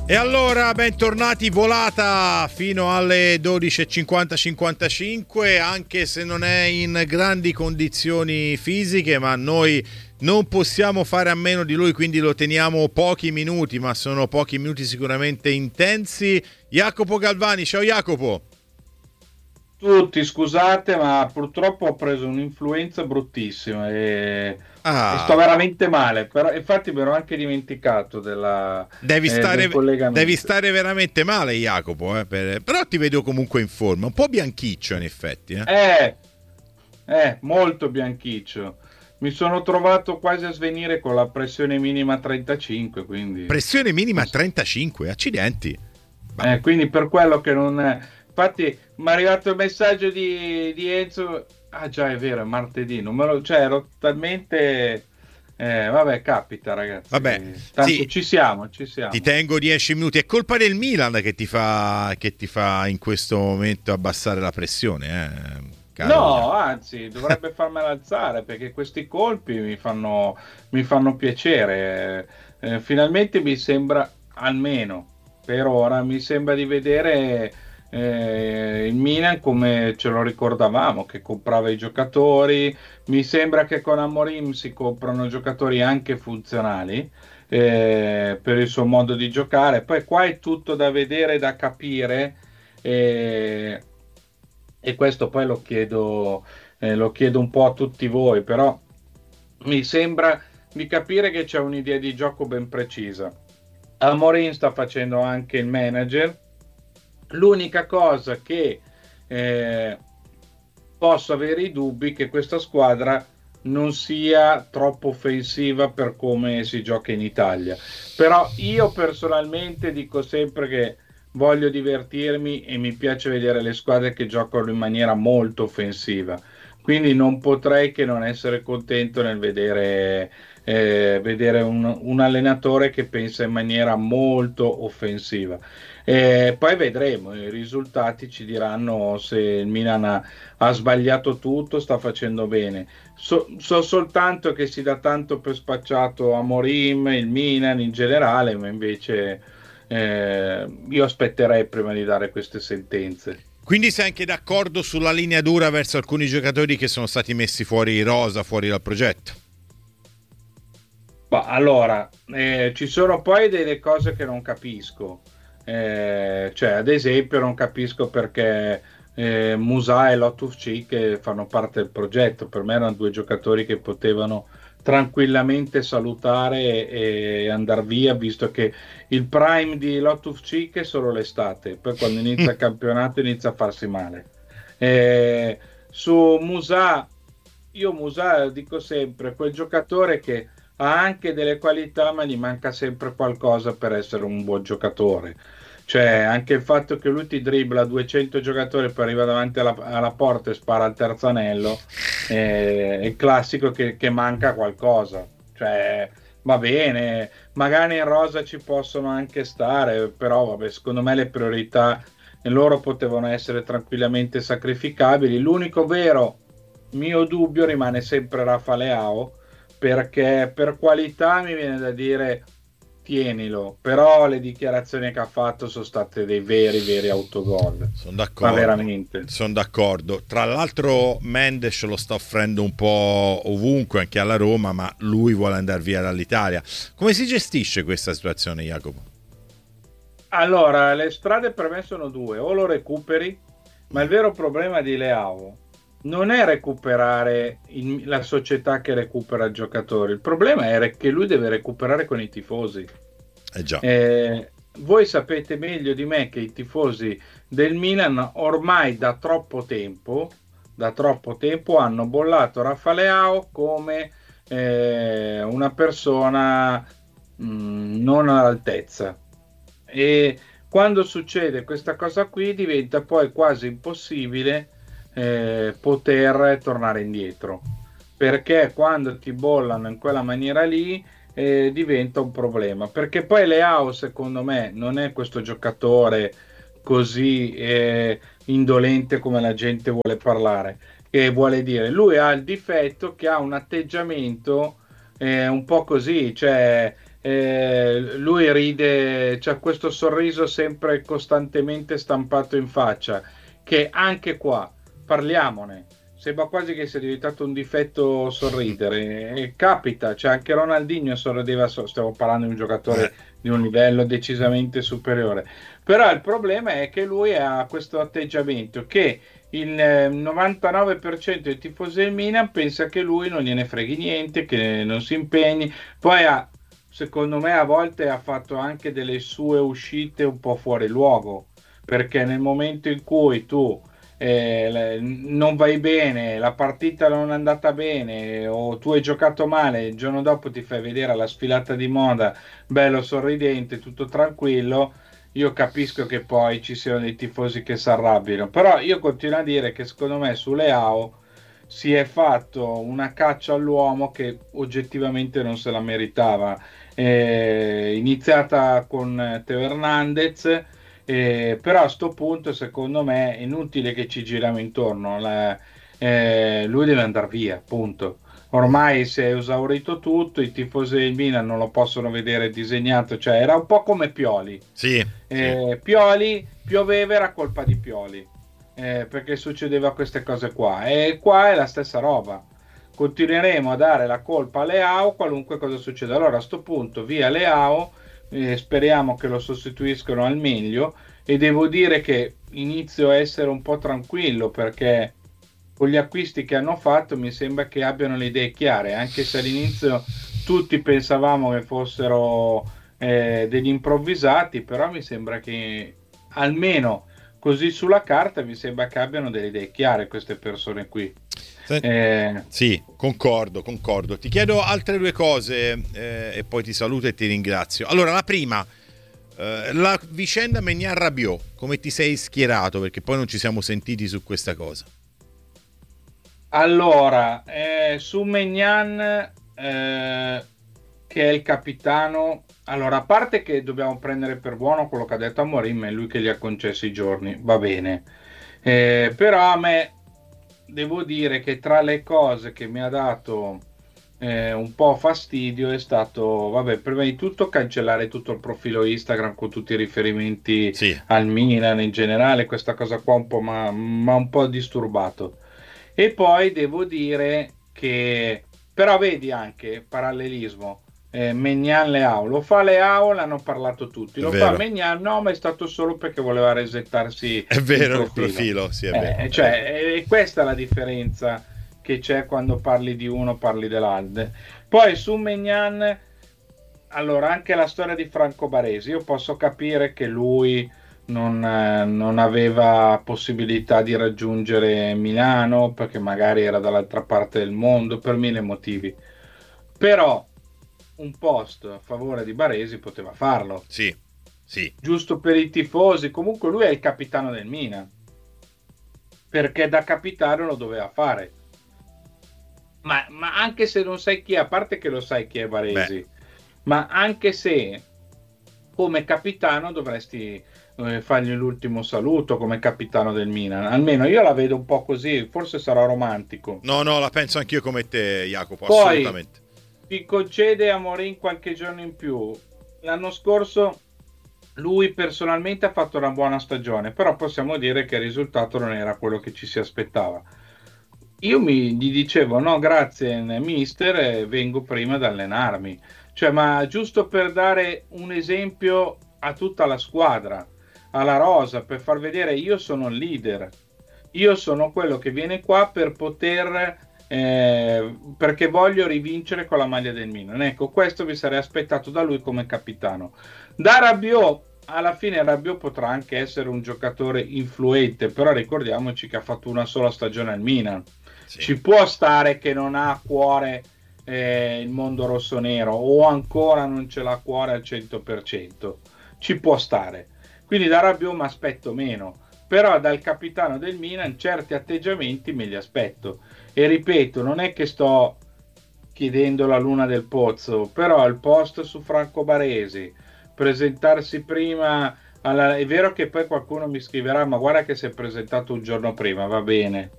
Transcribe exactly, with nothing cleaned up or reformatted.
E allora, bentornati, volata fino alle dodici e cinquanta cinquantacinque, anche se non è in grandi condizioni fisiche, ma noi non possiamo fare a meno di lui, quindi lo teniamo pochi minuti, ma sono pochi minuti sicuramente intensi. Jacopo Galvani, ciao Jacopo. Tutti, scusate, ma purtroppo ho preso un'influenza bruttissima e, Ah. e sto veramente male. Però, infatti, mi ero anche dimenticato della, Devi eh, stare, del collegamento. devi stare veramente male, Jacopo, eh, per... però ti vedo comunque in forma, un po' bianchiccio in effetti. Eh, Eh, eh, molto bianchiccio. Mi sono trovato quasi a svenire con la pressione minima trentacinque, quindi... Pressione minima trentacinque, accidenti. Eh, quindi per quello che non... È... Infatti mi è arrivato il messaggio di, di Enzo. Ah già, è vero, è martedì. Non me lo... Cioè, ero talmente... Eh, vabbè, capita, ragazzi. Vabbè, Tanto sì, ci siamo, ci siamo. ti tengo dieci minuti. È colpa del Milan che ti fa, che ti fa in questo momento abbassare la pressione, eh, caro No, Jacopo. anzi, dovrebbe farmela alzare perché questi colpi mi fanno, mi fanno piacere. Eh, finalmente mi sembra, almeno per ora, mi sembra di vedere eh, il Milan come ce lo ricordavamo, che comprava i giocatori. Mi sembra che con Amorim si comprano giocatori anche funzionali eh, per il suo modo di giocare. Poi qua è tutto da vedere, da capire. eh, e questo poi lo chiedo, eh, lo chiedo un po' a tutti voi, però mi sembra di capire che c'è un'idea di gioco ben precisa. Amorim sta facendo anche il manager. L'unica cosa che eh, posso avere i dubbi che questa squadra non sia troppo offensiva per come si gioca in Italia. Però io personalmente dico sempre che voglio divertirmi e mi piace vedere le squadre che giocano in maniera molto offensiva. Quindi non potrei che non essere contento nel vedere, eh, vedere un, un allenatore che pensa in maniera molto offensiva. Eh, poi vedremo, i risultati ci diranno se il Milan ha, ha sbagliato tutto, sta facendo bene. So, so soltanto che si dà tanto per spacciato Amorim, il Milan in generale, ma invece eh, io aspetterei prima di dare queste sentenze. Quindi sei anche d'accordo sulla linea dura verso alcuni giocatori che sono stati messi fuori rosa, fuori dal progetto? Ma allora, eh, ci sono poi delle cose che non capisco. Eh, cioè, ad esempio, non capisco perché eh, Musa e Lotuf-Cheek che fanno parte del progetto. Per me erano due giocatori che potevano tranquillamente salutare e, e andare via, visto che il prime di Lotuf-Cheek è solo l'estate, poi quando inizia il campionato inizia a farsi male. Eh, su Musa, io Musa dico sempre, quel giocatore che ha anche delle qualità, ma gli manca sempre qualcosa per essere un buon giocatore. Cioè, anche il fatto che lui ti dribbla duecento giocatori per arrivare davanti alla, alla porta e spara al terzo anello, eh, è il classico che, che manca qualcosa. Cioè, va bene, magari in rosa ci possono anche stare, però vabbè, secondo me le priorità loro potevano essere tranquillamente sacrificabili. L'unico vero mio dubbio rimane sempre Rafa Leao, perché per qualità mi viene da dire tienilo, però le dichiarazioni che ha fatto sono state dei veri veri autogol. Sono Ma d'accordo. veramente. Sono d'accordo. Tra l'altro Mendes lo sta offrendo un po' ovunque, anche alla Roma, ma lui vuole andare via dall'Italia. Come si gestisce questa situazione, Jacopo? Allora, le strade per me sono due: o lo recuperi, ma il vero problema di Leao non è recuperare il- la società che recupera il giocatore, il problema è che lui deve recuperare con i tifosi. Eh già. Eh, voi sapete meglio di me che i tifosi del Milan ormai da troppo tempo, da troppo tempo hanno bollato Rafa Leao come eh, una persona mh, non all'altezza. E quando succede questa cosa qui diventa poi quasi impossibile eh, poter tornare indietro, perché quando ti bollano in quella maniera lì eh, diventa un problema, perché poi Leao secondo me non è questo giocatore così eh, indolente come la gente vuole parlare, che vuole dire, lui ha il difetto che ha un atteggiamento eh, un po' così, cioè eh, lui ride, c'ha questo sorriso sempre costantemente stampato in faccia, che anche qua, parliamone, sembra quasi che sia diventato un difetto sorridere. E capita, cioè anche Ronaldinho sorrideva, so- stiamo parlando di un Eh, giocatore di un livello decisamente superiore. Però il problema è che lui ha questo atteggiamento che il eh, novantanove per cento dei tifosi del Milan pensa che lui non gliene freghi niente, che non si impegni. Poi ha, secondo me, a volte ha fatto anche delle sue uscite un po' fuori luogo, perché nel momento in cui tu eh, le- non vai bene, la partita non è andata bene, o tu hai giocato male, il giorno dopo ti fai vedere la sfilata di moda, bello sorridente, tutto tranquillo. Io capisco che poi ci siano dei tifosi che si arrabbiano, però io continuo a dire che secondo me su Leao si è fatto una caccia all'uomo che oggettivamente non se la meritava. Eh, iniziata con Teo Hernandez, eh, però a sto punto secondo me è inutile che ci giriamo intorno. La- eh, lui deve andare via, punto. Ormai si è esaurito tutto, i tifosi del Milan non lo possono vedere disegnato, cioè era un po' come Pioli. sì, sì. Eh, Pioli, pioveva, era colpa di Pioli, eh, perché succedeva queste cose qua. E qua è la stessa roba. Continueremo a dare la colpa a Leao qualunque cosa succeda. Allora a sto punto via Leao, eh, speriamo che lo sostituiscano al meglio e devo dire che inizio a essere un po' tranquillo perché con gli acquisti che hanno fatto mi sembra che abbiano le idee chiare, anche se all'inizio tutti pensavamo che fossero eh, degli improvvisati, però mi sembra che almeno così sulla carta mi sembra che abbiano delle idee chiare queste persone qui. Se- Eh, Sì, concordo, concordo. Ti chiedo altre due cose eh, e poi ti saluto e ti ringrazio. Allora, la prima, eh, la vicenda Maignan-Rabiot, come ti sei schierato? Perché poi non ci siamo sentiti su questa cosa. allora, eh, su Maignan, eh, che è il capitano, allora, a parte che dobbiamo prendere per buono quello che ha detto Amorim, è lui che gli ha concesso i giorni, va bene. Eh, però a me devo dire che tra le cose che mi ha dato eh, un po' fastidio è stato, vabbè, prima di tutto cancellare tutto il profilo Instagram con tutti i riferimenti Sì, al Milan in generale, questa cosa qua un po' mi ha mi ha un po' disturbato. E poi devo dire che, però vedi anche parallelismo. Eh, Maignan Leao lo fa Leao, l'hanno parlato tutti, è lo fa vero. Maignan, no, ma è stato solo perché voleva resettarsi È il vero il profilo. profilo, sì, è vero, Eh, è vero. cioè, è questa la differenza che c'è quando parli di uno, parli dell'altro. Poi su Maignan, allora anche la storia di Franco Baresi, io posso capire che lui non, eh, non aveva possibilità di raggiungere Milano perché magari era dall'altra parte del mondo per mille motivi, però un post a favore di Baresi poteva farlo, Sì, sì, giusto per i tifosi. Comunque lui è il capitano del Milan, perché da capitano lo doveva fare. Ma, ma anche se non sai chi è, a parte che lo sai chi è beh, Baresi, ma anche se come capitano dovresti eh, fargli l'ultimo saluto come capitano del Milan. Almeno io la vedo un po' così, forse sarò romantico. no, no, la penso anch'io come te, Jacopo, Poi assolutamente. ti concede a Morin qualche giorno in più. L'anno scorso lui personalmente ha fatto una buona stagione, però possiamo dire che il risultato non era quello che ci si aspettava. Io mi, gli dicevo no, grazie, mister, eh, vengo prima ad allenarmi. Cioè, ma giusto per dare un esempio a tutta la squadra, alla rosa, per far vedere io sono il leader, io sono quello che viene qua per poter, eh, perché voglio rivincere con la maglia del Milan. Ecco, questo vi sarei aspettato da lui come capitano. Da Rabiot, alla fine Rabiot potrà anche essere un giocatore influente, però ricordiamoci che ha fatto una sola stagione al Milan. Sì. Ci può stare che non ha a cuore eh, il mondo rossonero o ancora non ce l'ha a cuore al cento per cento. Ci può stare. Quindi da Rabiot mi aspetto meno, però dal capitano del Milan certi atteggiamenti me li aspetto. E ripeto, non è che sto chiedendo la luna del pozzo, però il post su Franco Baresi, presentarsi prima alla... È vero che poi qualcuno mi scriverà, ma guarda che si è presentato un giorno prima, va bene.